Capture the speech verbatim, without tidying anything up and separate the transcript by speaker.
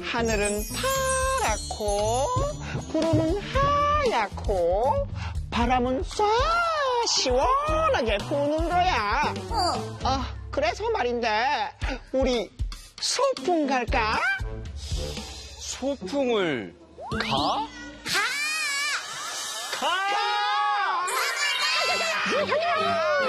Speaker 1: 하늘은 파랗고 구름은 하얗고 바람은 쏴 시원하게 부는 거야.
Speaker 2: 어.
Speaker 1: 아, 그래서 말인데 우리 소풍 갈까?
Speaker 3: 소풍을 가? 가!
Speaker 1: 가!